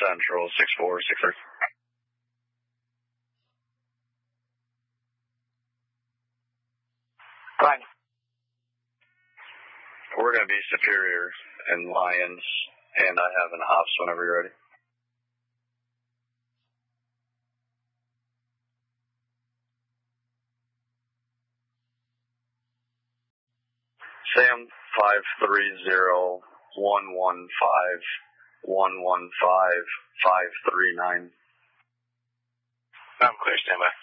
Central 6463. Fine. We're going to be Superior and Lions, and I have an ops whenever you're ready. Sam 530-115-115-539. I'm clear, stand by.